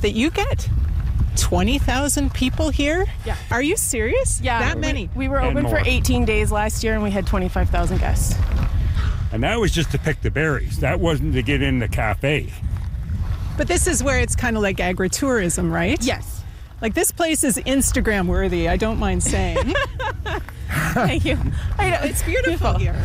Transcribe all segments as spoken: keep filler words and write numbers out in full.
that you get twenty thousand people here? Yeah. Are you serious? Yeah. That many? We, we were And open for more. eighteen days last year, and we had twenty-five thousand guests. And that was just to pick the berries. That wasn't to get in the cafe. But this is where it's kind of like agritourism, right? Yes. Like, this place is Instagram worthy, I don't mind saying. Thank you. I know, it's beautiful here.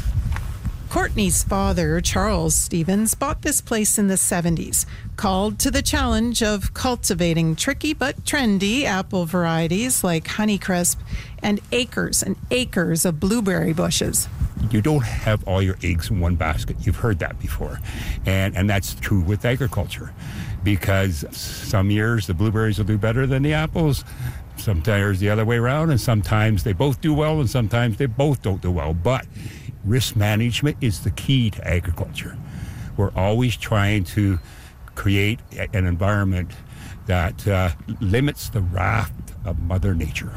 Courtney's father, Charles Stevens, bought this place in the seventies, called to the challenge of cultivating tricky but trendy apple varieties like Honeycrisp and acres and acres of blueberry bushes. You don't have all your eggs in one basket. You've heard that before. And and that's true with agriculture, because some years the blueberries will do better than the apples, sometimes the other way around, and sometimes they both do well and sometimes they both don't do well. But risk management is the key to agriculture. We're always trying to create an environment that uh, limits the wrath of Mother Nature.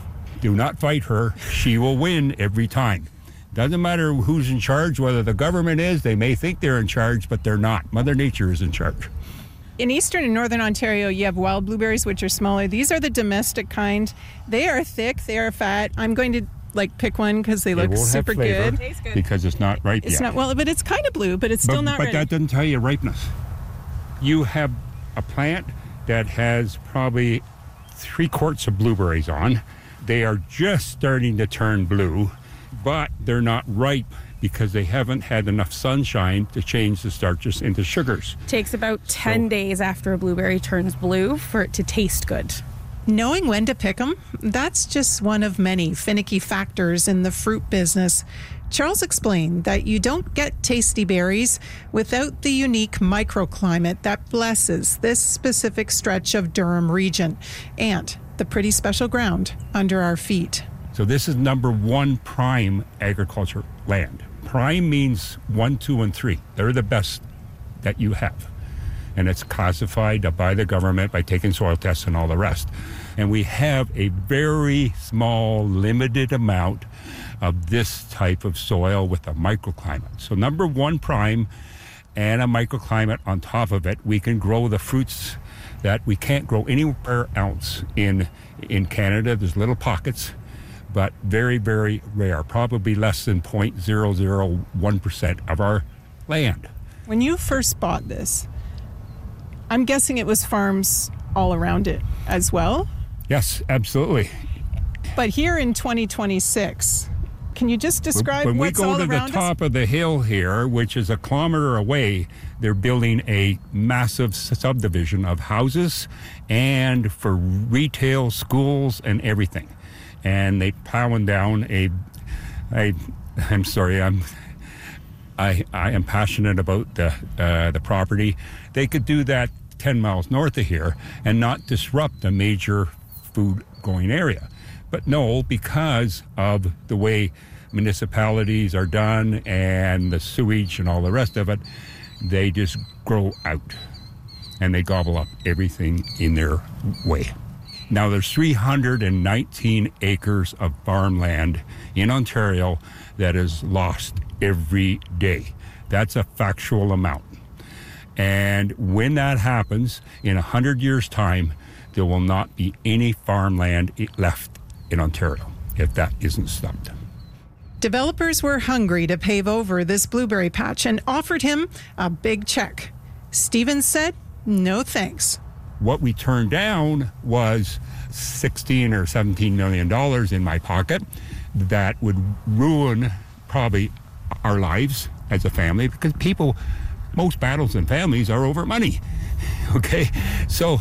Do not fight her. She will win every time. Doesn't matter who's in charge, whether the government is. They may think they're in charge, but they're not. Mother Nature is in charge. In eastern and northern Ontario, you have wild blueberries, which are smaller. These are the domestic kind. They are thick. They are fat. I'm going to like pick one because they look It won't super have flavor good. Tastes good. because it's not ripe It's yet. not well, but it's kind of blue, but it's still but, not but ready. that doesn't tell you ripeness. You have a plant that has probably three quarts of blueberries on. They are just starting to turn blue, but they're not ripe because they haven't had enough sunshine to change the starches into sugars. Takes about ten So- days after a blueberry turns blue for it to taste good. Knowing when to pick them, that's just one of many finicky factors in the fruit business. Charles explained that you don't get tasty berries without the unique microclimate that blesses this specific stretch of Durham region and the pretty special ground under our feet. So this is number one prime agriculture land. Prime means one, two, and three. They're the best that you have. And it's classified by the government by taking soil tests and all the rest. And we have a very small, limited amount of this type of soil with a microclimate. So number one prime and a microclimate on top of it, we can grow the fruits that we can't grow anywhere else in in Canada. There's little pockets, but very, very rare, probably less than zero point zero zero one percent of our land. When you first bought this, I'm guessing it was farms all around it as well. Yes, absolutely. But here in twenty twenty-six, can you just describe when we what's go all to the around us? top of the hill here, which is a kilometer away, they're building a massive subdivision of houses and for retail, schools, and everything. And they plowing down a, I, I'm sorry, I'm, I, I am passionate about the uh, the property. They could do that ten miles north of here and not disrupt a major food-going area. But no, because of the way municipalities are done and the sewage and all the rest of it, they just grow out and they gobble up everything in their way. Now, there's three hundred nineteen acres of farmland in Ontario that is lost every day. That's a factual amount. And when that happens, in one hundred years' time, there will not be any farmland left in Ontario if that isn't stopped. Developers were hungry to pave over this blueberry patch and offered him a big check. Stevens said, no thanks. What we turned down was sixteen or seventeen million dollars in my pocket that would ruin probably our lives as a family, because people, most battles in families are over money. Okay, so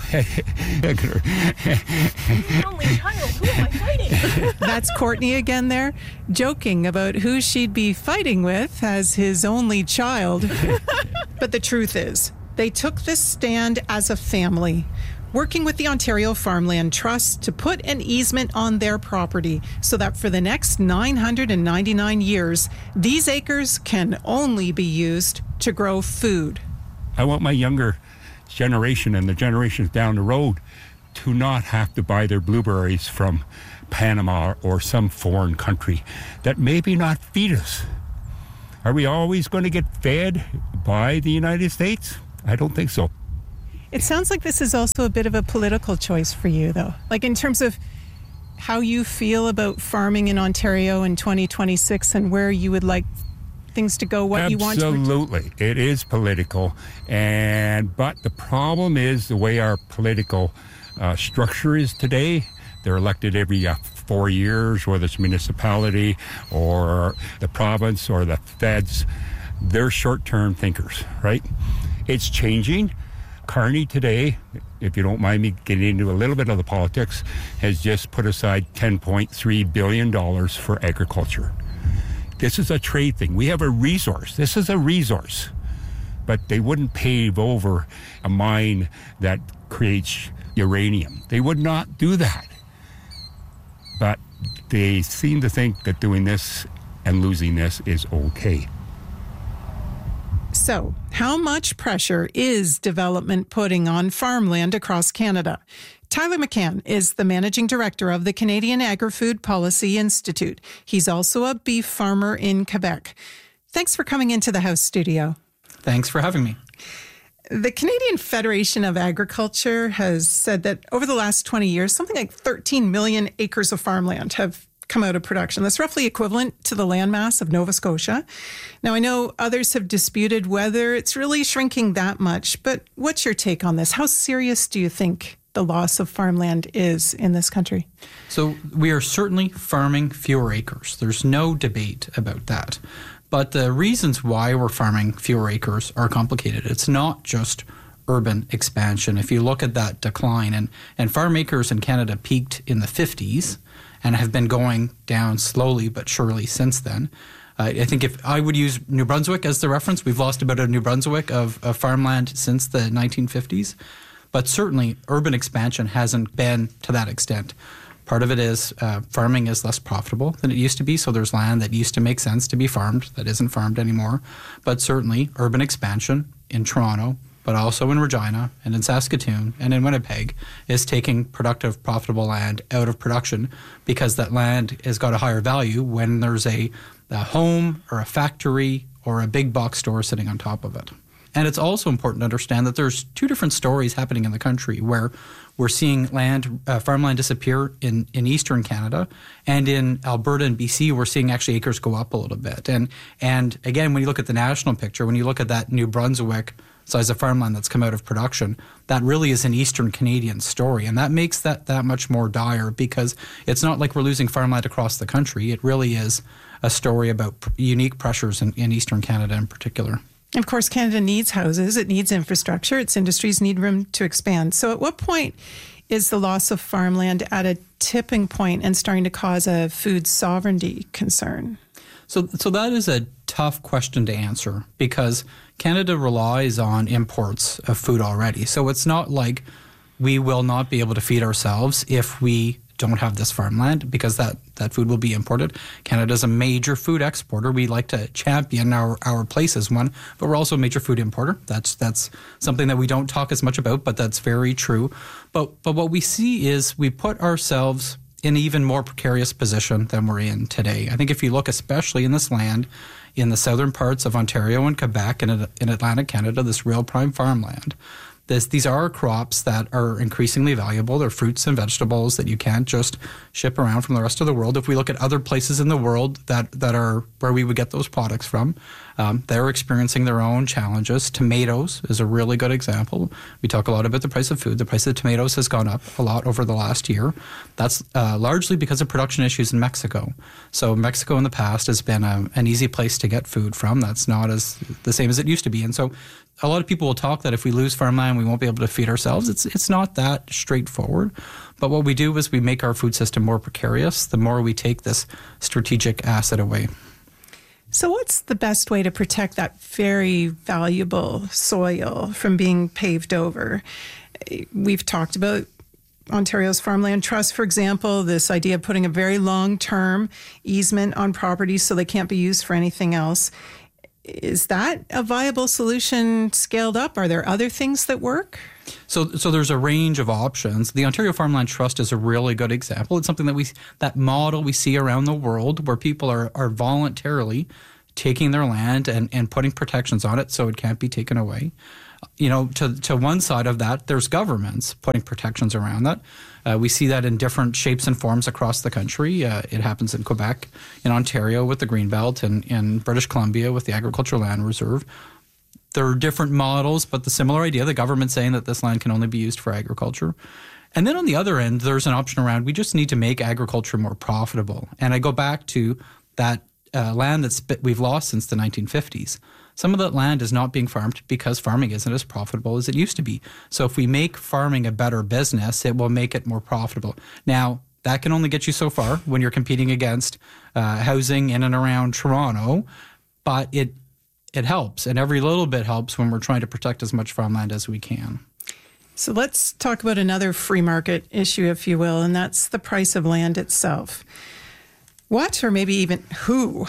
Only child, who am I fighting? That's Courtney again there, joking about who she'd be fighting with as his only child. But the truth is, they took this stand as a family, working with the Ontario Farmland Trust to put an easement on their property so that for the next nine hundred ninety-nine years, these acres can only be used to grow food. I want my younger generation and the generations down the road to not have to buy their blueberries from Panama or some foreign country that maybe not feed us. Are we always going to get fed by the United States? I don't think so. It sounds like this is also a bit of a political choice for you, though. Like in terms of how you feel about farming in Ontario in twenty twenty-six and where you would like things to go, what Absolutely. you want to... Absolutely. It is political. and But the problem is the way our political uh, structure is today. They're elected every uh, four years, whether it's municipality or the province or the feds. They're short-term thinkers, right? It's changing. Carney today, if you don't mind me getting into a little bit of the politics, has just put aside ten point three billion dollars for agriculture. This is a trade thing. We have a resource. This is a resource. But they wouldn't pave over a mine that creates uranium. They would not do that. But they seem to think that doing this and losing this is okay. So, how much pressure is development putting on farmland across Canada? Tyler McCann is the managing director of the Canadian Agri-Food Policy Institute. He's also a beef farmer in Quebec. Thanks for coming into the House studio. Thanks for having me. The Canadian Federation of Agriculture has said that over the last twenty years, something like thirteen million acres of farmland have come out of production. That's roughly equivalent to the landmass of Nova Scotia. Now, I know others have disputed whether it's really shrinking that much, but what's your take on this? How serious do you think the loss of farmland is in this country? So we are certainly farming fewer acres. There's no debate about that. But the reasons why we're farming fewer acres are complicated. It's not just urban expansion. If you look at that decline, and, and farm acres in Canada peaked in the fifties and have been going down slowly but surely since then. Uh, I think if I would use New Brunswick as the reference, we've lost about a New Brunswick of, of farmland since the nineteen fifties. But certainly urban expansion hasn't been to that extent. Part of it is uh, farming is less profitable than it used to be, so there's land that used to make sense to be farmed that isn't farmed anymore. But certainly urban expansion in Toronto, but also in Regina and in Saskatoon and in Winnipeg is taking productive, profitable land out of production because that land has got a higher value when there's a, a home or a factory or a big box store sitting on top of it. And it's also important to understand that there's two different stories happening in the country where we're seeing land, uh, farmland disappear in, in eastern Canada, and in Alberta and B C, we're seeing actually acres go up a little bit. And and again, when you look at the national picture, when you look at that New Brunswick size of farmland that's come out of production, that really is an eastern Canadian story. And that makes that that much more dire because it's not like we're losing farmland across the country. It really is a story about pr- unique pressures in, in eastern Canada in particular. Of course, Canada needs houses, it needs infrastructure, its industries need room to expand. So at what point is the loss of farmland at a tipping point and starting to cause a food sovereignty concern? So, so that is a tough question to answer because Canada relies on imports of food already. So it's not like we will not be able to feed ourselves if we don't have this farmland because that, that food will be imported. Canada is a major food exporter. We like to champion our, our place as one, but we're also a major food importer. That's that's something that we don't talk as much about, but that's very true. But but what we see is we put ourselves in an even more precarious position than we're in today. I think if you look especially in this land, in the southern parts of Ontario and Quebec and in Atlantic Canada, this real prime farmland, This, these are crops that are increasingly valuable. They're fruits and vegetables that you can't just ship around from the rest of the world. If we look at other places in the world that, that are where we would get those products from, um, they're experiencing their own challenges. Tomatoes is a really good example. We talk a lot about the price of food. The price of tomatoes has gone up a lot over the last year. That's uh, largely because of production issues in Mexico. So Mexico in the past has been a, an easy place to get food from. That's not as the same as it used to be. And so a lot of people will talk that if we lose farmland, we won't be able to feed ourselves. It's it's not that straightforward. But what we do is we make our food system more precarious the more we take this strategic asset away. So what's the best way to protect that very valuable soil from being paved over? We've talked about Ontario's Farmland Trust, for example, this idea of putting a very long-term easement on properties so they can't be used for anything else. Is that a viable solution scaled up? Are there other things that work? So, so there's a range of options. The Ontario Farmland Trust is a really good example. It's something that we, that model we see around the world where people are, are voluntarily taking their land and, and putting protections on it so it can't be taken away. you know, to, to one side of that, there's governments putting protections around that. Uh, we see that in different shapes and forms across the country. Uh, it happens in Quebec, in Ontario with the Greenbelt, and in British Columbia with the Agricultural Land Reserve. There are different models, but the similar idea, the government saying that this land can only be used for agriculture. And then on the other end, there's an option around, we just need to make agriculture more profitable. And I go back to that uh, land that's we've lost since the nineteen fifties. Some of that land is not being farmed because farming isn't as profitable as it used to be. So if we make farming a better business, it will make it more profitable. Now, that can only get you so far when you're competing against uh, housing in and around Toronto, but it it helps. And every little bit helps when we're trying to protect as much farmland as we can. So let's talk about another free market issue, if you will, and that's the price of land itself. What, or maybe even who,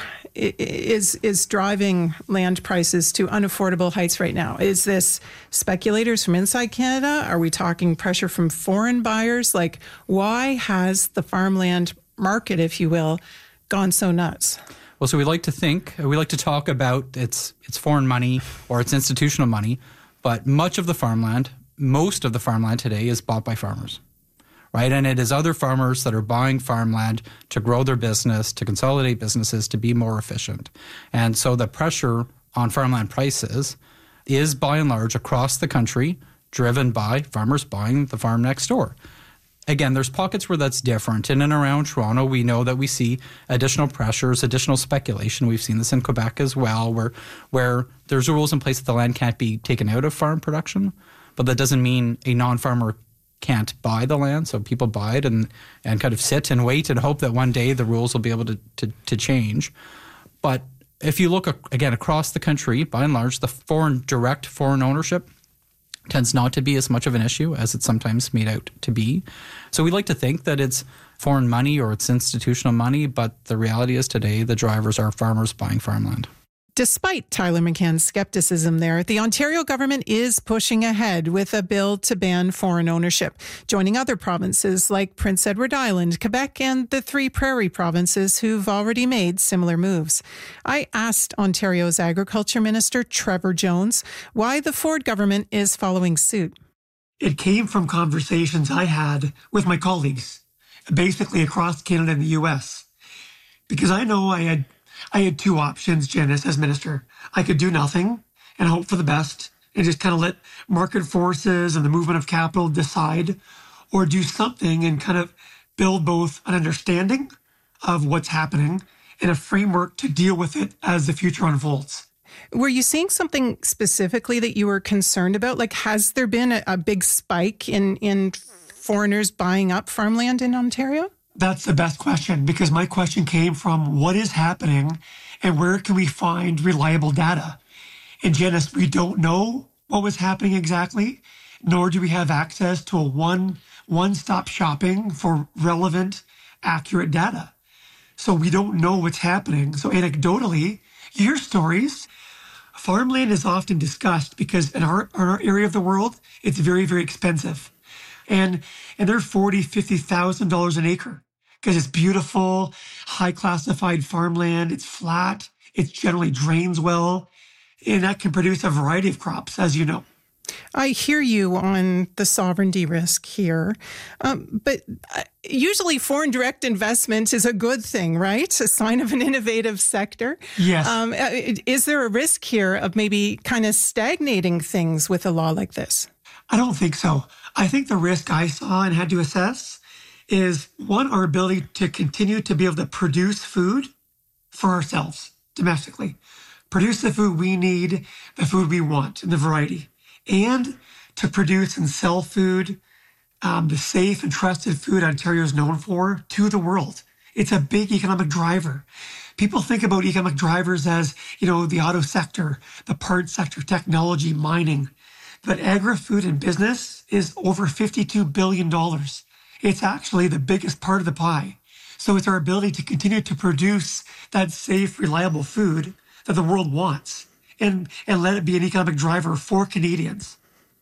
is is driving land prices to unaffordable heights right now? Is this speculators from inside Canada? Are we talking pressure from foreign buyers? Like, why has the farmland market, if you will, gone so nuts? Well, so we like to think, we like to talk about it's it's foreign money or it's institutional money, but much of the farmland, most of the farmland today is bought by farmers. Right. And it is other farmers that are buying farmland to grow their business, to consolidate businesses, to be more efficient. And so the pressure on farmland prices is by and large across the country driven by farmers buying the farm next door. Again, there's pockets where that's different. In and around Toronto, we know that we see additional pressures, additional speculation. We've seen this in Quebec as well, where where there's rules in place that the land can't be taken out of farm production. But that doesn't mean a non-farmer can't buy the land, so people buy it and, and kind of sit and wait and hope that one day the rules will be able to, to, to change. But if you look, again, across the country, by and large, the foreign direct foreign ownership tends not to be as much of an issue as it's sometimes made out to be. So we like to think that it's foreign money or it's institutional money, but the reality is today the drivers are farmers buying farmland. Despite Tyler McCann's skepticism there, the Ontario government is pushing ahead with a bill to ban foreign ownership, joining other provinces like Prince Edward Island, Quebec, and the three Prairie provinces who've already made similar moves. I asked Ontario's Agriculture Minister, Trevor Jones, why the Ford government is following suit. It came from conversations I had with my colleagues, basically across Canada and the U S, because I know I had I had two options, Janice, as minister. I could do nothing and hope for the best and just kind of let market forces and the movement of capital decide, or do something and kind of build both an understanding of what's happening and a framework to deal with it as the future unfolds. Were you seeing something specifically that you were concerned about? Like, has there been a, a big spike in, in foreigners buying up farmland in Ontario? That's the best question, because my question came from what is happening and where can we find reliable data? And Janice, we don't know what was happening exactly, nor do we have access to a one, one-stop shopping for relevant, accurate data. So we don't know what's happening. So anecdotally, you hear stories. Farmland is often discussed because in our, in our area of the world, it's very, very expensive. And and they're forty thousand dollars, fifty thousand dollars an acre because it's beautiful, high classified farmland. It's flat. It generally drains well. And that can produce a variety of crops, as you know. I hear you on the sovereignty risk here. Um, but usually foreign direct investment is a good thing, right? A sign of an innovative sector. Yes. Um, is there a risk here of maybe kind of stagnating things with a law like this? I don't think so. I think the risk I saw and had to assess is, one, our ability to continue to be able to produce food for ourselves domestically, produce the food we need, the food we want, and the variety, and to produce and sell food, um, the safe and trusted food Ontario is known for, to the world. It's a big economic driver. People think about economic drivers as, you know, the auto sector, the parts sector, technology, mining. But agri-food and business is over fifty-two billion dollars. It's actually the biggest part of the pie. So it's our ability to continue to produce that safe, reliable food that the world wants and, and let it be an economic driver for Canadians.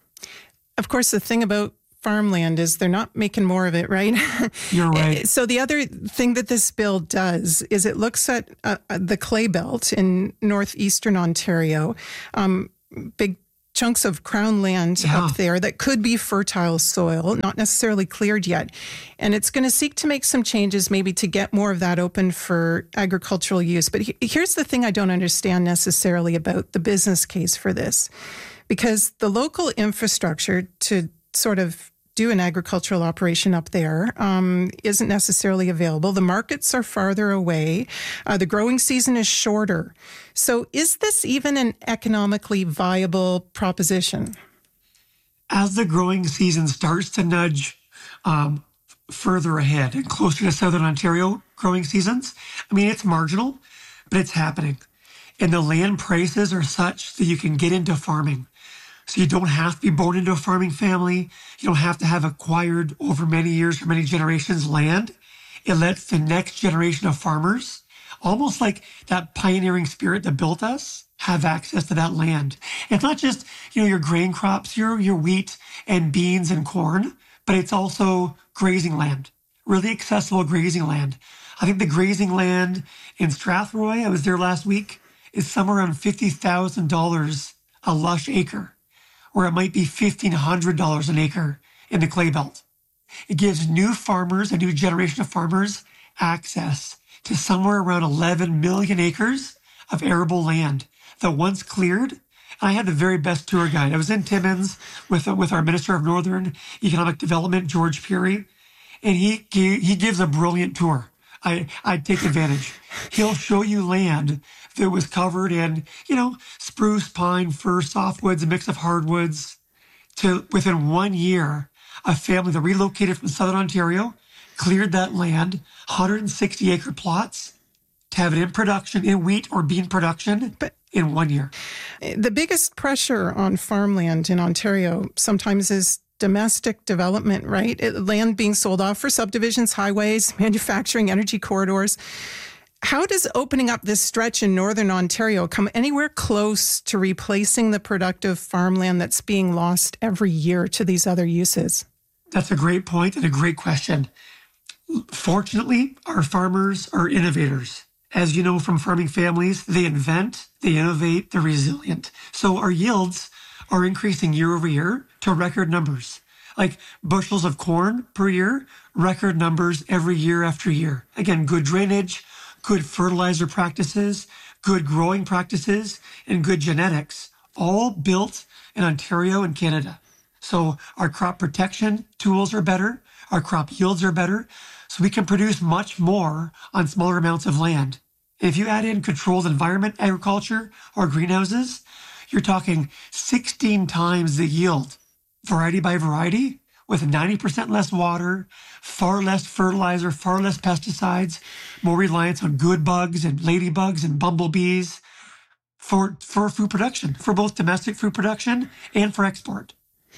Of course, the thing about farmland is they're not making more of it, right? You're right. So the other thing that this bill does is it looks at uh, the clay belt in northeastern Ontario, um, big chunks of crown land Yeah. up there that could be fertile soil, not necessarily cleared yet. And it's going to seek to make some changes maybe to get more of that open for agricultural use. But he- here's the thing I don't understand necessarily about the business case for this, because the local infrastructure to sort of do an agricultural operation up there um, isn't necessarily available. The markets are farther away. Uh, the growing season is shorter. So is this even an economically viable proposition? As the growing season starts to nudge um, further ahead and closer to Southern Ontario growing seasons, I mean, it's marginal, but it's happening. And the land prices are such that you can get into farming. So you don't have to be born into a farming family. You don't have to have acquired over many years or many generations land. It lets the next generation of farmers, almost like that pioneering spirit that built us, have access to that land. It's not just, you know, your grain crops, your, your wheat and beans and corn, but it's also grazing land, really accessible grazing land. I think the grazing land in Strathroy, I was there last week, is somewhere around fifty thousand dollars a lush acre, where it might be fifteen hundred dollars an acre in the clay belt. It gives new farmers, a new generation of farmers, access to somewhere around eleven million acres of arable land that once cleared. And I had the very best tour guide. I was in Timmins with, with our Minister of Northern Economic Development, George Peary, and he, he, he gives a brilliant tour. I, I'd take advantage. He'll show you land that was covered in, you know, spruce, pine, fir, softwoods, a mix of hardwoods. To within one year, a family that relocated from Southern Ontario cleared that land, one hundred sixty acre plots, to have it in production, in wheat or bean production, but in one year. The biggest pressure on farmland in Ontario sometimes is domestic development, right? It, land being sold off for subdivisions, highways, manufacturing, energy corridors. How does opening up this stretch in Northern Ontario come anywhere close to replacing the productive farmland that's being lost every year to these other uses? That's a great point and a great question. Fortunately, our farmers are innovators. As you know from farming families, they invent, they innovate, they're resilient. So our yields are increasing year over year to record numbers. Like bushels of corn per year, record numbers every year after year. Again, good drainage, good fertilizer practices, good growing practices, and good genetics, all built in Ontario and Canada. So our crop protection tools are better, our crop yields are better, so we can produce much more on smaller amounts of land. If you add in controlled environment agriculture or greenhouses, you're talking sixteen times the yield, variety by variety, with ninety percent less water, far less fertilizer, far less pesticides, more reliance on good bugs and ladybugs and bumblebees for, for food production, for both domestic food production and for export.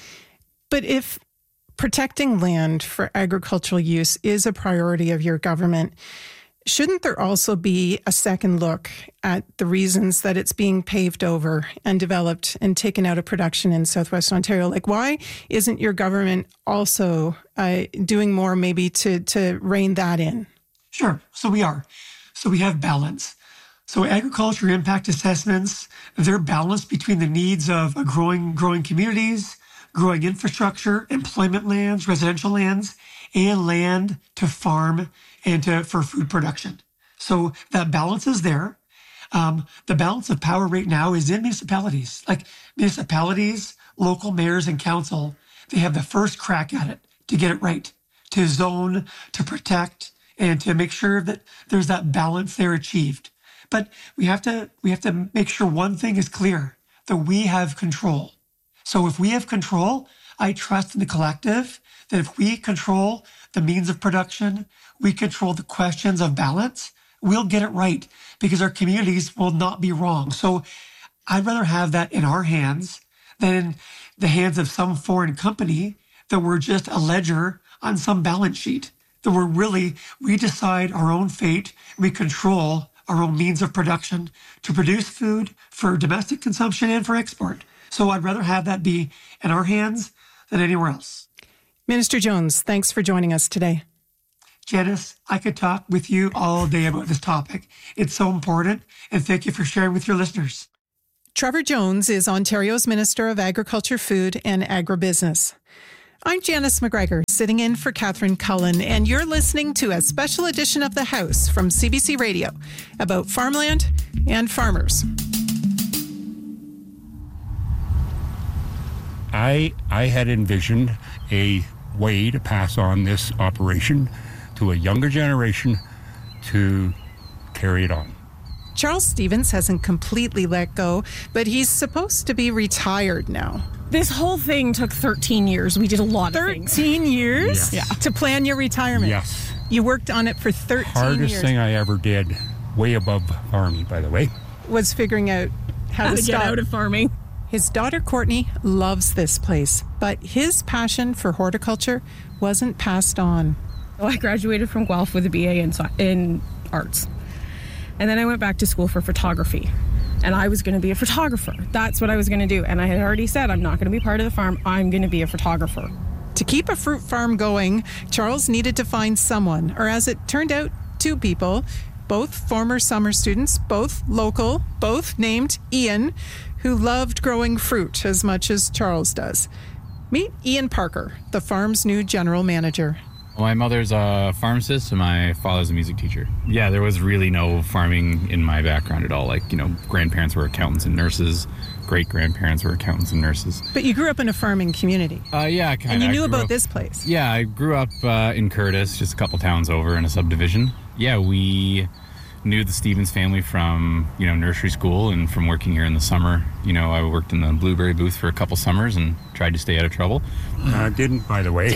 But if protecting land for agricultural use is a priority of your government, shouldn't there also be a second look at the reasons that it's being paved over and developed and taken out of production in Southwest Ontario? Like, why isn't your government also uh, doing more maybe to, to rein that in? Sure. So we are. So we have balance. So agriculture impact assessments, they're balanced between the needs of a growing, growing communities, growing infrastructure, employment lands, residential lands, and land to farm and to, for food production. So that balance is there. Um, the balance of power right now is in municipalities. Like municipalities, local mayors and council, they have the first crack at it to get it right, to zone, to protect, and to make sure that there's that balance there achieved. But we have to we have to make sure one thing is clear, that we have control. So if we have control, I trust in the collective that if we control the means of production, we control the questions of balance, we'll get it right because our communities will not be wrong. So I'd rather have that in our hands than in the hands of some foreign company that we're just a ledger on some balance sheet, that we're really, we decide our own fate, we control our own means of production to produce food for domestic consumption and for export. So I'd rather have that be in our hands than anywhere else. Minister Jones, thanks for joining us today. Janice, I could talk with you all day about this topic. It's so important, and thank you for sharing with your listeners. Trevor Jones is Ontario's Minister of Agriculture, Food and Agribusiness. I'm Janice McGregor, sitting in for Catherine Cullen, and you're listening to a special edition of The House from C B C Radio about farmland and farmers. I I had envisioned a way to pass on this operation to a younger generation to carry it on. Charles Stevens hasn't completely let go, but he's supposed to be retired now. This whole thing took thirteen years. We did a lot of things. thirteen years? Yes. Yeah. To plan your retirement? Yes. You worked on it for thirteen Hardest years. thing I ever did, way above farming, by the way. Was figuring out how, How to, to stop. get out of farming. His daughter Courtney loves this place, but his passion for horticulture wasn't passed on. So I graduated from Guelph with a B A in, sci- in arts. And then I went back to school for photography. And I was going to be a photographer. That's what I was going to do. And I had already said, I'm not going to be part of the farm. I'm going to be a photographer. To keep a fruit farm going, Charles needed to find someone, or as it turned out, two people, both former summer students, both local, both named Ian, who loved growing fruit as much as Charles does. Meet Ian Parker, the farm's new general manager. My mother's a pharmacist and my father's a music teacher. Yeah, there was really no farming in my background at all. Like, you know, grandparents were accountants and nurses. Great-grandparents were accountants and nurses. But you grew up in a farming community. Uh, yeah, kind of. And you knew about this place. Yeah, I grew up uh, in Curtis, just a couple towns over in a subdivision. Yeah, we knew the Stevens family from, you know, nursery school and from working here in the summer. You know, I worked in the blueberry booth for a couple summers and tried to stay out of trouble. I uh, didn't, by the way.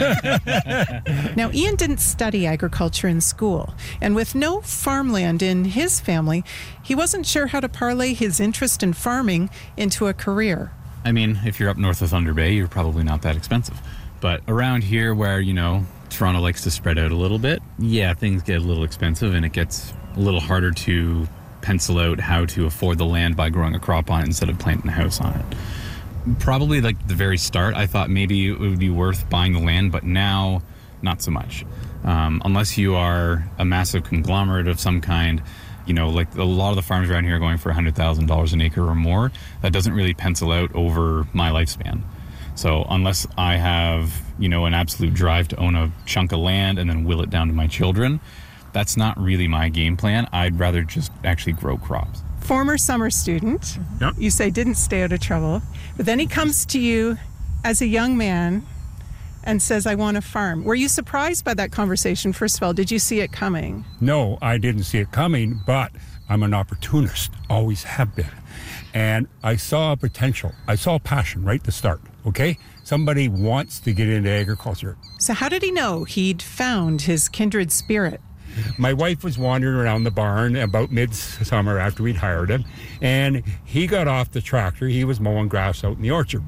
Now, Ian didn't study agriculture in school, and with no farmland in his family, he wasn't sure how to parlay his interest in farming into a career. I mean, if you're up north of Thunder Bay, you're probably not that expensive. But around here where, you know, Toronto likes to spread out a little bit, yeah, things get a little expensive and it gets a little harder to pencil out how to afford the land by growing a crop on it instead of planting a house on it. Probably like the very start, I thought maybe it would be worth buying the land, but now not so much. Um, unless you are a massive conglomerate of some kind, you know, like a lot of the farms around here are going for one hundred thousand dollars an acre or more. That doesn't really pencil out over my lifespan. So unless I have, you know, an absolute drive to own a chunk of land and then will it down to my children, that's not really my game plan. I'd rather just actually grow crops. Former summer student, Yep. You say didn't stay out of trouble, but then he comes to you as a young man and says, I want to farm. Were you surprised by that conversation? First of all, did you see it coming? No, I didn't see it coming, but I'm an opportunist, always have been. And I saw a potential. I saw a passion right at the start, okay? Somebody wants to get into agriculture. So how did he know he'd found his kindred spirit? My wife was wandering around the barn about midsummer after we'd hired him, and he got off the tractor. He was mowing grass out in the orchard.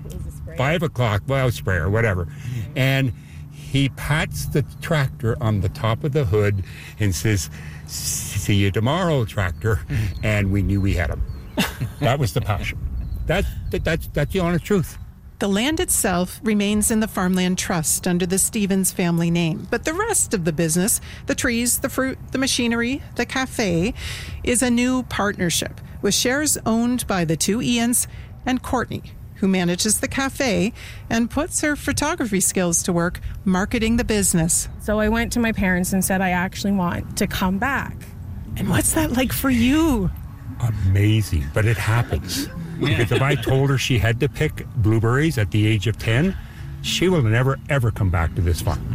Five o'clock, well, sprayer, whatever. And he pats the tractor on the top of the hood and says, see you tomorrow, tractor. And we knew we had him. That was the passion. That, that, that's, that's the honest truth. The land itself remains in the Farmland Trust under the Stevens family name. But the rest of the business, the trees, the fruit, the machinery, the cafe, is a new partnership with shares owned by the two Ians and Courtney, who manages the cafe and puts her photography skills to work marketing the business. So I went to my parents and said, I actually want to come back. And what's that like for you? Amazing, but it happens. Because if I told her she had to pick blueberries at the age of ten, she will never ever come back to this farm.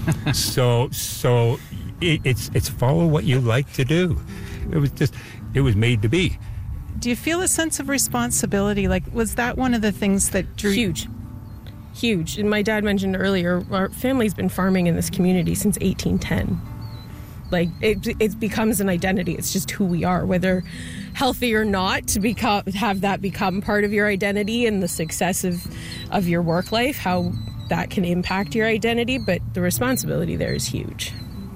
so, so it, it's it's follow what you like to do. It was just, it was made to be. Do you feel a sense of responsibility? Like, was that one of the things that drew? Huge. Huge. And my dad mentioned earlier, our family's been farming in this community since eighteen ten. Like, it it becomes an identity. It's just who we are, whether healthy or not, to become have that become part of your identity and the success of, of your work life, how that can impact your identity. But the responsibility there is huge.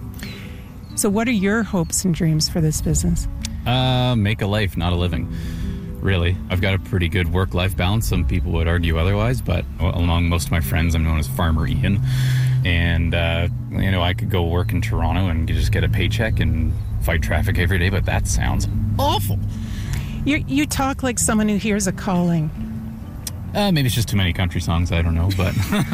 So what are your hopes and dreams for this business? Uh, make a life, not a living. Really. I've got a pretty good work-life balance. Some people would argue otherwise, but among most of my friends, I'm known as Farmer Ian. And, uh, you know, I could go work in Toronto and just get a paycheck and fight traffic every day, but that sounds awful. You, you talk like someone who hears a calling. Uh, maybe it's just too many country songs. I don't know, but...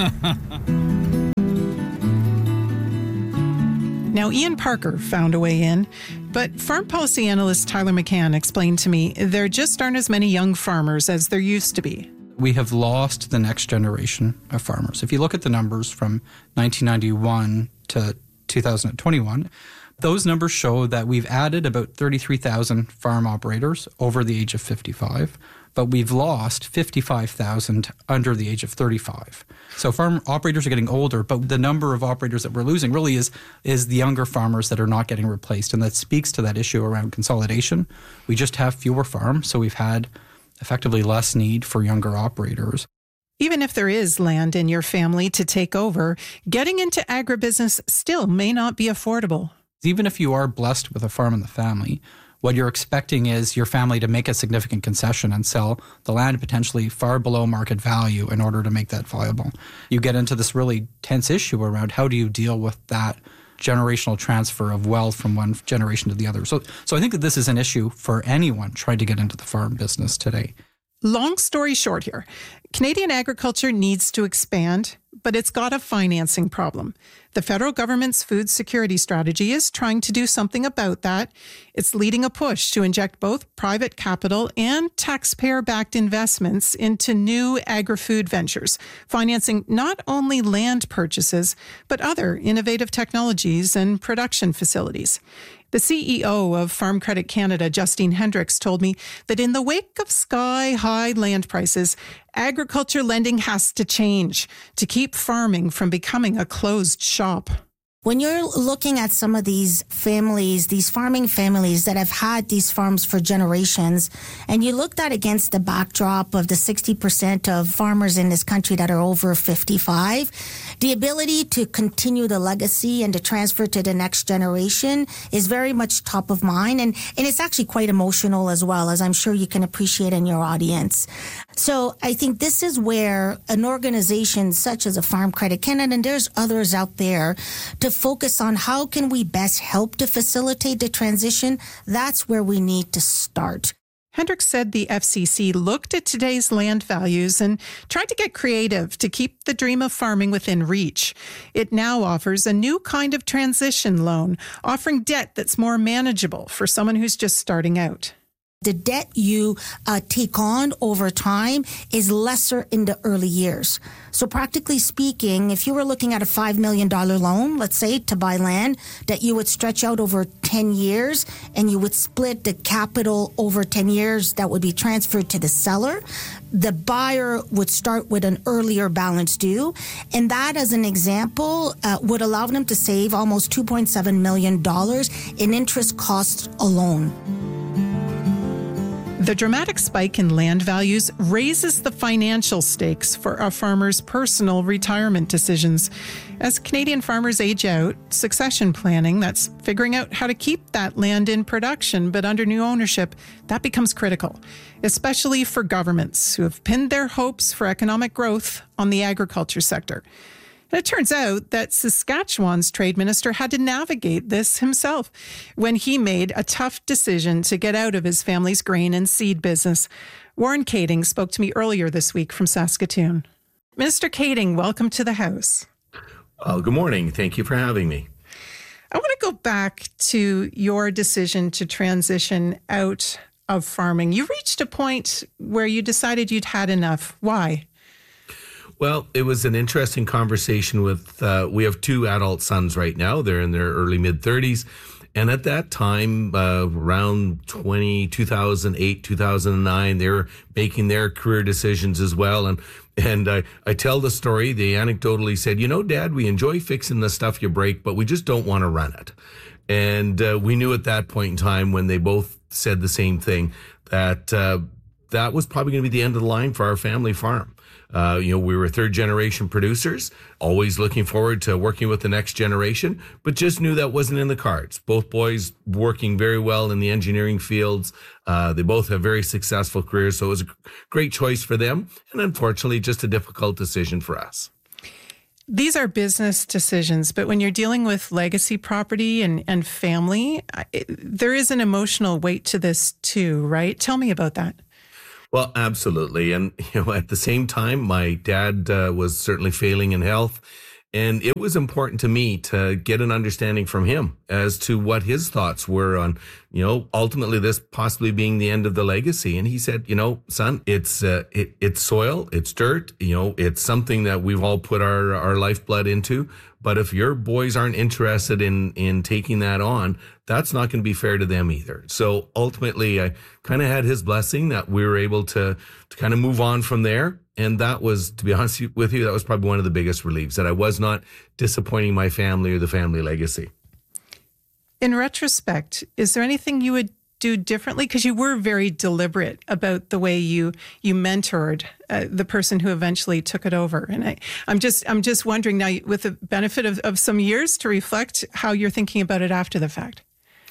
Now, Ian Parker found a way in, but farm policy analyst Tyler McCann explained to me there just aren't as many young farmers as there used to be. We have lost the next generation of farmers. If you look at the numbers from nineteen ninety-one to two thousand twenty-one, those numbers show that we've added about thirty-three thousand farm operators over the age of fifty-five, but we've lost fifty-five thousand under the age of thirty-five. So farm operators are getting older, but the number of operators that we're losing really is is the younger farmers that are not getting replaced. And that speaks to that issue around consolidation. We just have fewer farms, so we've had effectively less need for younger operators. Even if there is land in your family to take over, getting into agribusiness still may not be affordable. Even if you are blessed with a farm in the family, what you're expecting is your family to make a significant concession and sell the land potentially far below market value in order to make that viable. You get into this really tense issue around how do you deal with that generational transfer of wealth from one generation to the other. So, so I think that this is an issue for anyone trying to get into the farm business today. Long story short here, Canadian agriculture needs to expand, but it's got a financing problem. The federal government's food security strategy is trying to do something about that. It's leading a push to inject both private capital and taxpayer-backed investments into new agri-food ventures, financing not only land purchases, but other innovative technologies and production facilities. The C E O of Farm Credit Canada, Justine Hendricks, told me that in the wake of sky-high land prices, agriculture lending has to change to keep farming from becoming a closed shop. When you're looking at some of these families, these farming families that have had these farms for generations, and you look that against the backdrop of the sixty percent of farmers in this country that are over fifty-five, the ability to continue the legacy and to transfer to the next generation is very much top of mind. And, and it's actually quite emotional as well, as I'm sure you can appreciate in your audience. So I think this is where an organization such as a Farm Credit Canada, and there's others out there, to focus on how can we best help to facilitate the transition, that's where we need to start. Hendricks said the F C C looked at today's land values and tried to get creative to keep the dream of farming within reach. It now offers a new kind of transition loan, offering debt that's more manageable for someone who's just starting out. The debt you uh, take on over time is lesser in the early years. So practically speaking, if you were looking at a five million dollars loan, let's say, to buy land, that you would stretch out over ten years and you would split the capital over ten years that would be transferred to the seller, the buyer would start with an earlier balance due. And that, as an example, uh, would allow them to save almost two point seven million dollars in interest costs alone. The dramatic spike in land values raises the financial stakes for a farmer's personal retirement decisions. As Canadian farmers age out, succession planning, that's figuring out how to keep that land in production but under new ownership, that becomes critical, especially for governments who have pinned their hopes for economic growth on the agriculture sector. And it turns out that Saskatchewan's trade minister had to navigate this himself when he made a tough decision to get out of his family's grain and seed business. Warren Kading spoke to me earlier this week from Saskatoon. Minister Kading, welcome to the House. Well, good morning. Thank you for having me. I want to go back to your decision to transition out of farming. You reached a point where you decided you'd had enough. Why? Well, it was an interesting conversation with, uh, we have two adult sons right now. They're in their early mid-thirties. And at that time, uh, around twenty, two thousand eight, two thousand nine, they were making their career decisions as well. And and I, I tell the story, they anecdotally said, you know, Dad, we enjoy fixing the stuff you break, but we just don't want to run it. And uh, we knew at that point in time when they both said the same thing, that uh, that was probably going to be the end of the line for our family farm. Uh, you know, we were third generation producers, always looking forward to working with the next generation, but just knew that wasn't in the cards. Both boys working very well in the engineering fields. Uh, they both have very successful careers, so it was a great choice for them. And unfortunately, just a difficult decision for us. These are business decisions, but when you're dealing with legacy property and, and family, it, there is an emotional weight to this too, right? Tell me about that. Well, absolutely. And, you know, at the same time, my dad uh, was certainly failing in health. And it was important to me to get an understanding from him as to what his thoughts were on, you know, ultimately this possibly being the end of the legacy. And he said, you know, son, it's uh, it, it's soil, it's dirt, you know, it's something that we've all put our, our lifeblood into. But if your boys aren't interested in in taking that on, that's not going to be fair to them either. So ultimately, I kind of had his blessing that we were able to to kind of move on from there. And that was, to be honest with you, that was probably one of the biggest reliefs, that I was not disappointing my family or the family legacy. In retrospect, is there anything you would do differently? Because you were very deliberate about the way you you mentored uh, the person who eventually took it over. And I, I'm just I'm just wondering now, with the benefit of, of some years to reflect, how you're thinking about it after the fact.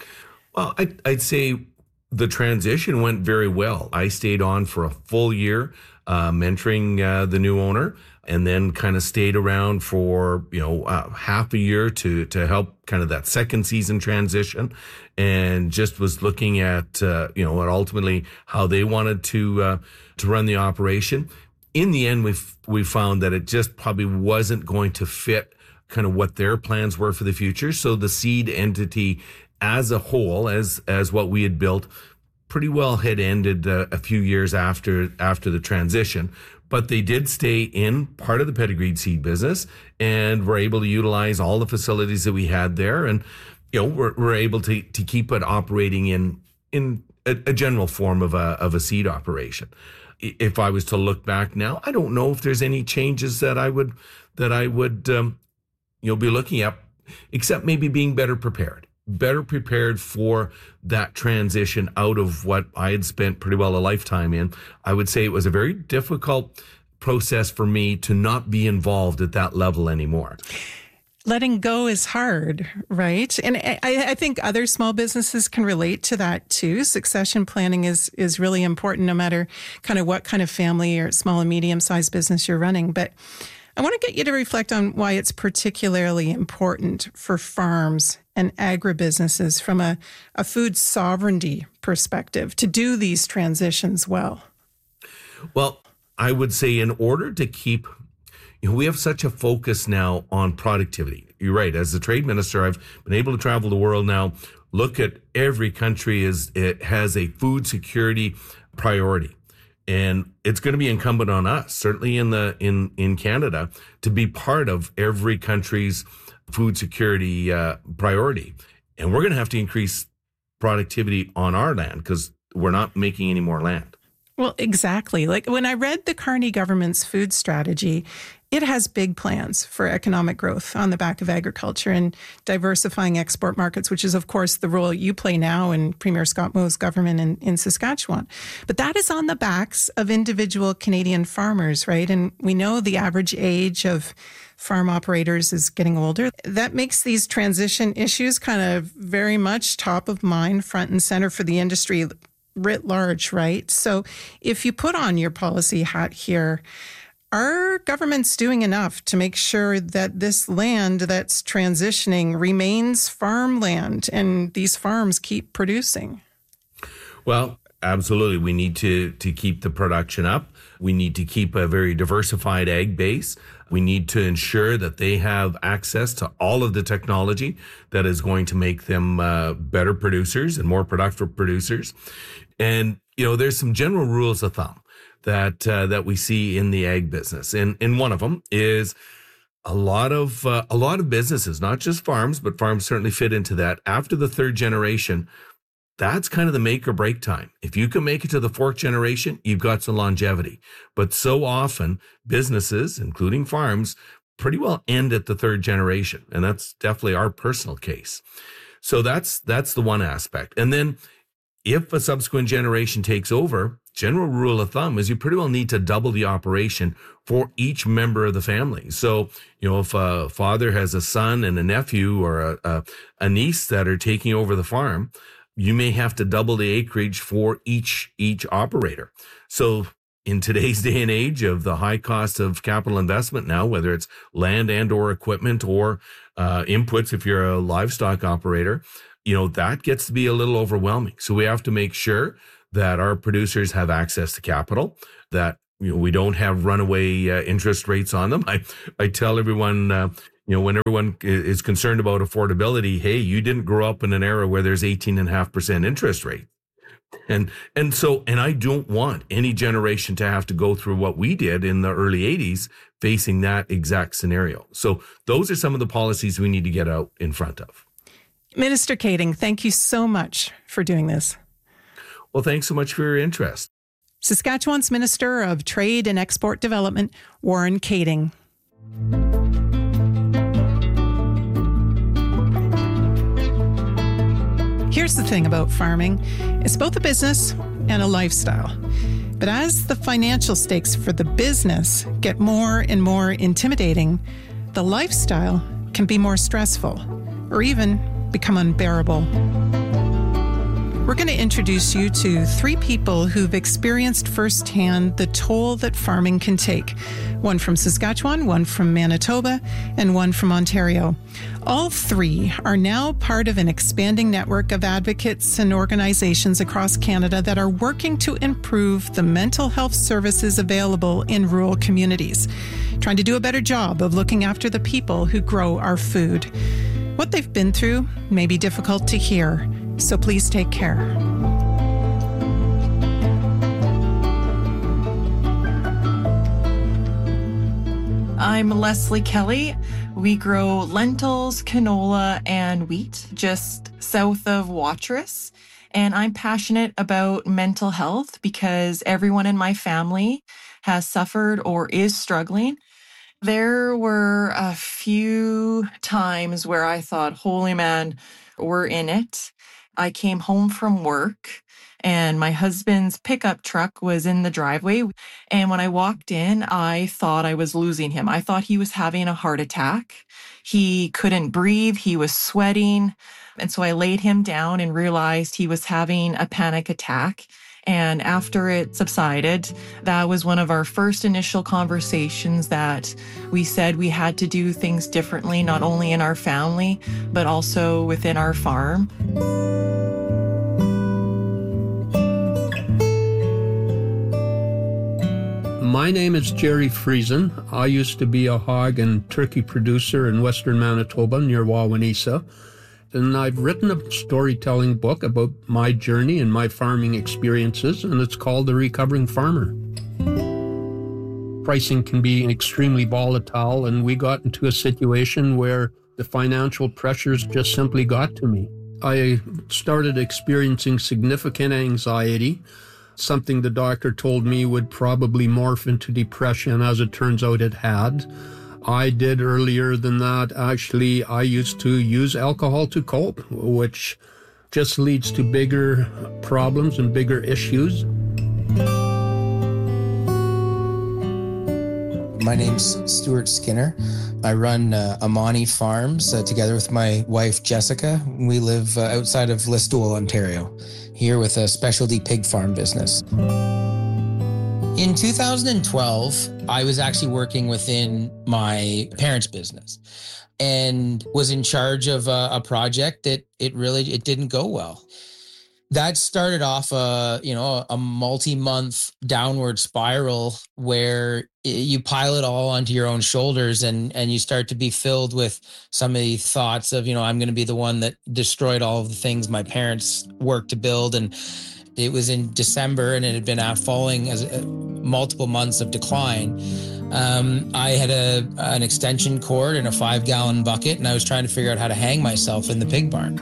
Well, I'd, I'd say the transition went very well. I stayed on for a full year. Uh, mentoring uh, the new owner, and then kind of stayed around for, you know, uh, half a year to to help kind of that second season transition, and just was looking at, uh, you know, at ultimately how they wanted to uh, to run the operation. In the end, we we found that it just probably wasn't going to fit kind of what their plans were for the future. So the seed entity as a whole, as as what we had built, pretty well had ended uh, a few years after after the transition, but they did stay in part of the pedigreed seed business and were able to utilize all the facilities that we had there, and you know we're, we're able to to keep it operating in in a, a general form of a of a seed operation. If I was to look back now, I don't know if there's any changes that I would that I would um, you know be looking at, except maybe being better prepared. better prepared for that transition out of what I had spent pretty well a lifetime in. I would say it was a very difficult process for me to not be involved at that level anymore. Letting go is hard, right? And I, I think other small businesses can relate to that too. Succession planning is is really important, no matter kind of what kind of family or small and medium-sized business you're running. But I want to get you to reflect on why it's particularly important for farms and agribusinesses from a, a food sovereignty perspective to do these transitions well. Well, I would say in order to keep, you know, we have such a focus now on productivity. You're right. As the trade minister, I've been able to travel the world now, look at every country as it has a food security priority. And it's going to be incumbent on us, certainly in the in, in Canada, to be part of every country's food security uh, priority. And we're going to have to increase productivity on our land because we're not making any more land. Well, exactly. Like when I read the Carney government's food strategy, it has big plans for economic growth on the back of agriculture and diversifying export markets, which is, of course, the role you play now in Premier Scott Moe's government in, in Saskatchewan. But that is on the backs of individual Canadian farmers, right? And we know the average age of farm operators is getting older. That makes these transition issues kind of very much top of mind, front and center for the industry writ large, right? So if you put on your policy hat here, are governments doing enough to make sure that this land that's transitioning remains farmland and these farms keep producing? Well, absolutely. We need to, to keep the production up. We need to keep a very diversified ag base. We need to ensure that they have access to all of the technology that is going to make them uh, better producers and more productive producers. And, you know, there's some general rules of thumb that uh, that we see in the ag business. And, and one of them is a lot of uh, a lot of businesses, not just farms, but farms certainly fit into that. After the third generation, that's kind of the make or break time. If you can make it to the fourth generation, you've got some longevity. But so often businesses, including farms, pretty well end at the third generation. And that's definitely our personal case. So that's that's the one aspect. And then if a subsequent generation takes over, general rule of thumb is you pretty well need to double the operation for each member of the family. So, you know, if a father has a son and a nephew or a, a, a niece that are taking over the farm, you may have to double the acreage for each each operator. So in today's day and age of the high cost of capital investment now, whether it's land and or equipment or uh, inputs, if you're a livestock operator, you know, that gets to be a little overwhelming. So we have to make sure that our producers have access to capital, that, you know, we don't have runaway uh, interest rates on them. I, I tell everyone, uh, you know, when everyone is concerned about affordability, hey, you didn't grow up in an era where there's eighteen and a half percent interest rate. And, and so, and I don't want any generation to have to go through what we did in the early eighties facing that exact scenario. So those are some of the policies we need to get out in front of. Minister Kading, thank you so much for doing this. Well, thanks so much for your interest. Saskatchewan's Minister of Trade and Export Development, Warren Kading. Here's the thing about farming. It's both a business and a lifestyle. But as the financial stakes for the business get more and more intimidating, the lifestyle can be more stressful or even become unbearable. We're going to introduce you to three people who've experienced firsthand the toll that farming can take. One from Saskatchewan, one from Manitoba, and one from Ontario. All three are now part of an expanding network of advocates and organizations across Canada that are working to improve the mental health services available in rural communities, trying to do a better job of looking after the people who grow our food. What they've been through may be difficult to hear, so please take care. I'm Leslie Kelly. We grow lentils, canola, and wheat just south of Watrous. And I'm passionate about mental health because everyone in my family has suffered or is struggling. There were a few times where I thought, holy man, we're in it. I came home from work and my husband's pickup truck was in the driveway. And when I walked in, I thought I was losing him. I thought he was having a heart attack. He couldn't breathe. He was sweating. And so I laid him down and realized he was having a panic attack. And after it subsided, that was one of our first initial conversations that we said we had to do things differently, not only in our family, but also within our farm. My name is Jerry Friesen. I used to be a hog and turkey producer in western Manitoba near Wawanesa. And I've written a storytelling book about my journey and my farming experiences, and it's called The Recovering Farmer. Pricing can be extremely volatile, and we got into a situation where the financial pressures just simply got to me. I started experiencing significant anxiety, something the doctor told me would probably morph into depression. As it turns out, it had. I did earlier than that. Actually, I used to use alcohol to cope, which just leads to bigger problems and bigger issues. My name's Stuart Skinner. I run uh, Amani Farms uh, together with my wife, Jessica. We live uh, outside of Listowel, Ontario, here with a specialty pig farm business. In two thousand twelve, I was actually working within my parents' business and was in charge of a, a project that it really, it didn't go well. That started off a, you know, a multi-month downward spiral where you pile it all onto your own shoulders and, and you start to be filled with some of the thoughts of, you know, I'm going to be the one that destroyed all of the things my parents worked to build. And it was in December and it had been out falling as a, multiple months of decline. Um, I had a an extension cord and a five gallon bucket, and I was trying to figure out how to hang myself in the pig barn.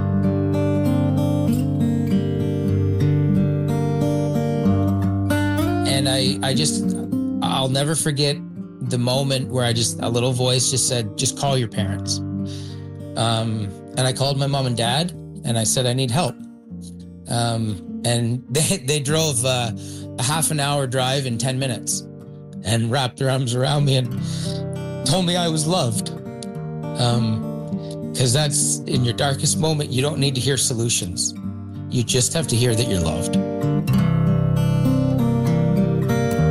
And I, I just, I'll never forget the moment where I just, a little voice just said, just call your parents. Um, and I called my mom and dad and I said, I need help. Um, and they, they drove uh, a half an hour drive in ten minutes and wrapped their arms around me and told me I was loved. Um, because that's in your darkest moment, you don't need to hear solutions. You just have to hear that you're loved.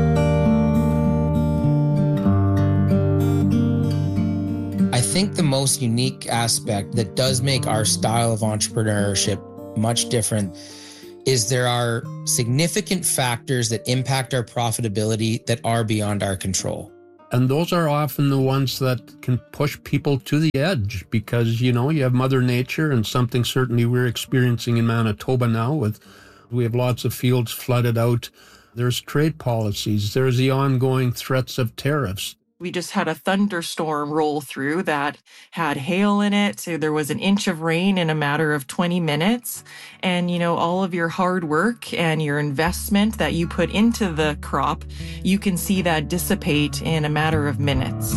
think the most unique aspect that does make our style of entrepreneurship much different is there are significant factors that impact our profitability that are beyond our control. And those are often the ones that can push people to the edge because, you know, you have Mother Nature and something certainly we're experiencing in Manitoba now with, we have lots of fields flooded out. There's trade policies. There's the ongoing threats of tariffs. We just had a thunderstorm roll through that had hail in it. So there was an inch of rain in a matter of twenty minutes. And, you know, all of your hard work and your investment that you put into the crop, you can see that dissipate in a matter of minutes.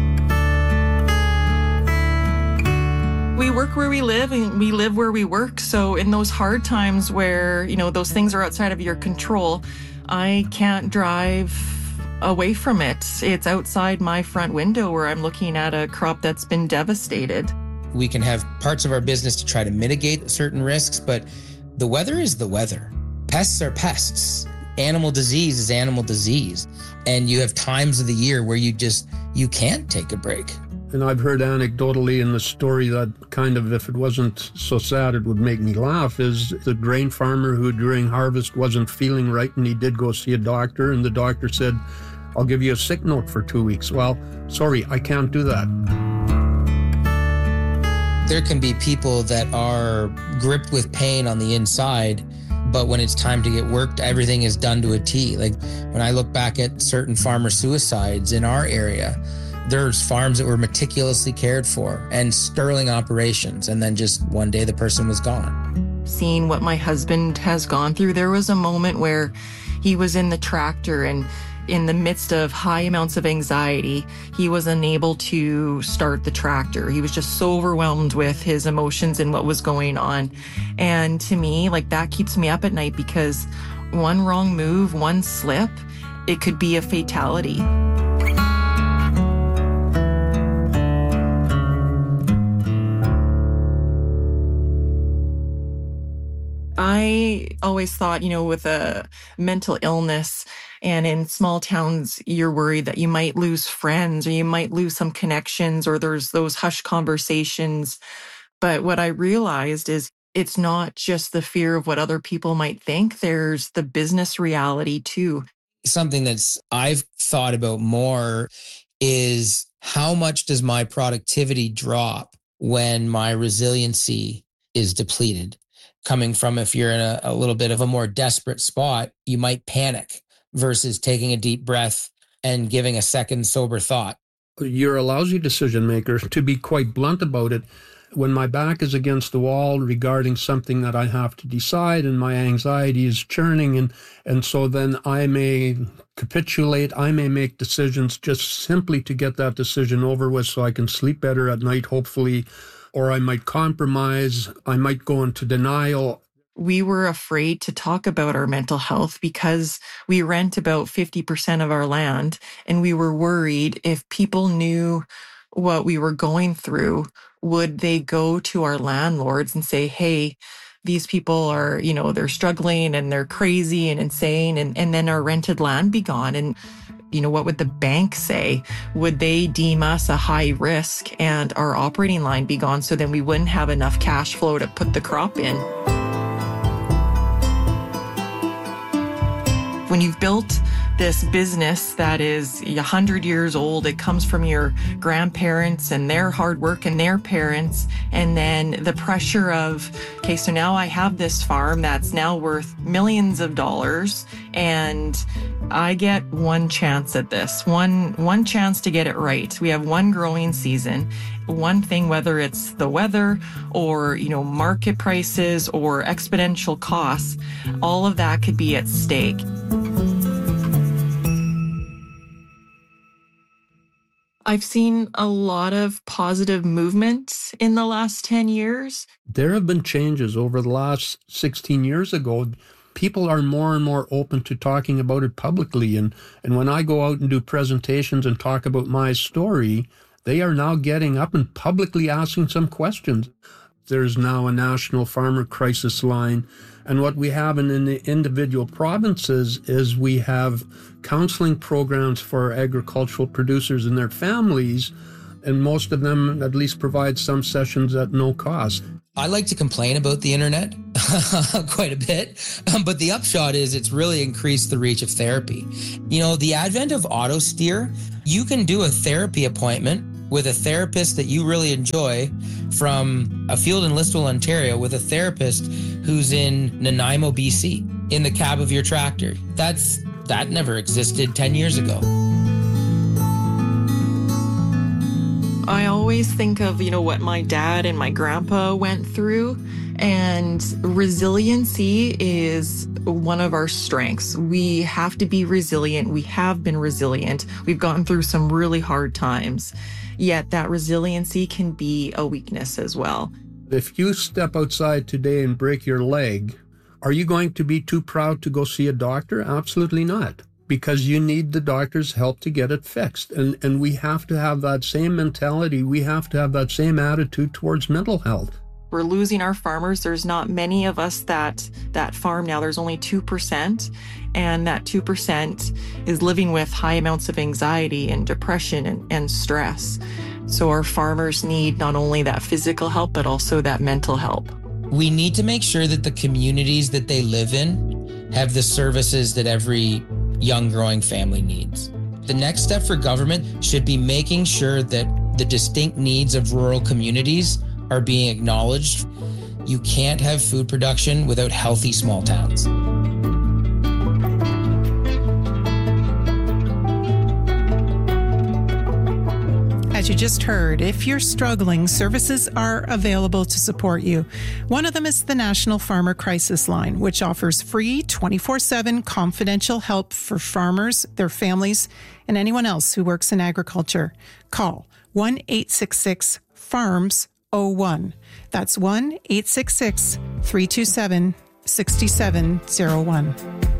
We work where we live and we live where we work. So in those hard times where, you know, those things are outside of your control, I can't drive away from it. It's outside my front window where I'm looking at a crop that's been devastated. We can have parts of our business to try to mitigate certain risks, but the weather is the weather. Pests are pests. Animal disease is animal disease. And you have times of the year where you just, you can't take a break. And I've heard anecdotally in the story that kind of, if it wasn't so sad, it would make me laugh, is the grain farmer who during harvest wasn't feeling right and he did go see a doctor and the doctor said, I'll give you a sick note for two weeks. Well, sorry, I can't do that. There can be people that are gripped with pain on the inside, but when it's time to get worked, everything is done to a T. Like when I look back at certain farmer suicides in our area, there's farms that were meticulously cared for and sterling operations, and then just one day the person was gone. Seeing what my husband has gone through, there was a moment where he was in the tractor and in the midst of high amounts of anxiety, he was unable to start the tractor. He was just so overwhelmed with his emotions and what was going on. And to me, like that keeps me up at night because one wrong move, one slip, it could be a fatality. I always thought, you know, with a mental illness and in small towns, you're worried that you might lose friends or you might lose some connections or there's those hushed conversations. But what I realized is it's not just the fear of what other people might think. There's the business reality too. Something that's I've thought about more is how much does my productivity drop when my resiliency is depleted? Coming from if you're in a, a little bit of a more desperate spot, you might panic versus taking a deep breath and giving a second sober thought. You're a lousy decision maker. To be quite blunt about it, when my back is against the wall regarding something that I have to decide and my anxiety is churning, and, and so then I may capitulate, I may make decisions just simply to get that decision over with so I can sleep better at night, hopefully, or I might compromise, I might go into denial. We were afraid to talk about our mental health because we rent about fifty percent of our land, and we were worried if people knew what we were going through, would they go to our landlords and say, hey, these people are, you know, they're struggling and they're crazy and insane, and, and then our rented land be gone. And you know, what would the bank say? Would they deem us a high risk and our operating line be gone so then we wouldn't have enough cash flow to put the crop in? When you've built this business that is one hundred years old, it comes from your grandparents and their hard work and their parents, and then the pressure of, okay, so now I have this farm that's now worth millions of dollars, and I get one chance at this, one one chance to get it right. We have one growing season. One thing, whether it's the weather or, you know, market prices or exponential costs, all of that could be at stake. I've seen a lot of positive movement in the last ten years. There have been changes over the last sixteen years ago. People are more and more open to talking about it publicly. And, and when I go out and do presentations and talk about my story, they are now getting up and publicly asking some questions. There's now a national farmer crisis line. And what we have in, in the individual provinces is we have counseling programs for agricultural producers and their families and most of them at least provide some sessions at no cost. I like to complain about the internet quite a bit, um, but the upshot is it's really increased the reach of therapy. You know, the advent of AutoSteer, you can do a therapy appointment with a therapist that you really enjoy from a field in Listowel, Ontario, with a therapist who's in Nanaimo, B C, in the cab of your tractor. That's that never existed ten years ago. I always think of, you know, what my dad and my grandpa went through, and resiliency is one of our strengths. We have to be resilient. We have been resilient. We've gotten through some really hard times, yet that resiliency can be a weakness as well. If you step outside today and break your leg, are you going to be too proud to go see a doctor? Absolutely not. Because you need the doctor's help to get it fixed. And, and we have to have that same mentality. We have to have that same attitude towards mental health. We're losing our farmers. There's not many of us that, that farm now. There's only two percent. And that two percent is living with high amounts of anxiety and depression and, and stress. So our farmers need not only that physical help, but also that mental help. We need to make sure that the communities that they live in have the services that every young growing family needs. The next step for government should be making sure that the distinct needs of rural communities are being acknowledged. You can't have food production without healthy small towns. As you just heard, if you're struggling, services are available to support you. One of them is the National Farmer Crisis Line, which offers free twenty-four seven confidential help for farmers, their families, and anyone else who works in agriculture. Call one eight six six farms oh one. That's one eight six six, three two seven, six seven zero one.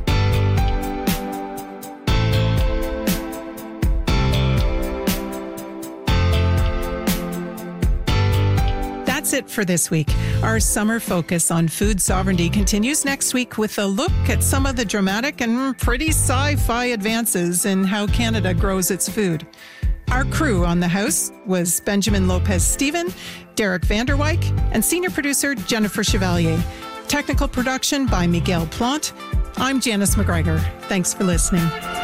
That's it for this week. Our summer focus on food sovereignty continues next week with a look at some of the dramatic and pretty sci-fi advances in how Canada grows its food. Our crew on the house was Benjamin Lopez-Steven, Derek Vanderwyk, and senior producer Jennifer Chevalier. Technical production by Miguel Plante. I'm Janice McGregor. Thanks for listening.